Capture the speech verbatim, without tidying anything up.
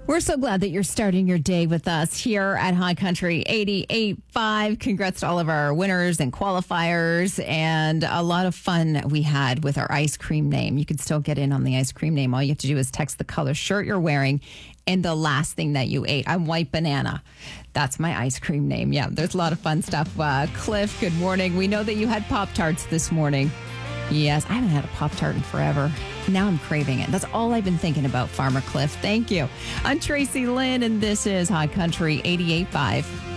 We're so glad that you're starting your day with us here at High Country eighty-eight point five. Congrats to all of our winners and qualifiers, and a lot of fun we had with our ice cream name. You can still get in on the ice cream name. All you have to do is text the color shirt you're wearing and the last thing that you ate. I'm White Banana. That's my ice cream name. Yeah, there's a lot of fun stuff. Uh, Cliff, good morning. We know that you had Pop-Tarts this morning. Yes, I haven't had a Pop-Tart in forever. Now I'm craving it. That's all I've been thinking about, Farmer Cliff. Thank you. I'm Tracy Lynn, and this is High Country eighty-eight point five.